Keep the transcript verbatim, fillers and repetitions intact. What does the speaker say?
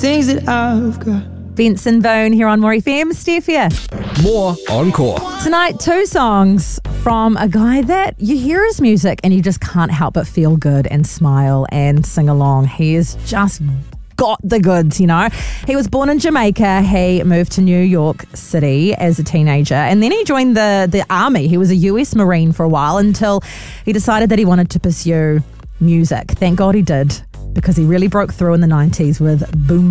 things that I've got. Benson Boone here on More F M. Steph here. More Encore. Tonight, two songs from a guy that you hear his music and you just can't help but feel good and smile and sing along. He is just got the goods, you know. He was born in Jamaica. He moved to New York City as a teenager, and then he joined the, the army. He was a U S Marine for a while until he decided that he wanted to pursue music. Thank God he did, because he really broke through in the nineties with Boom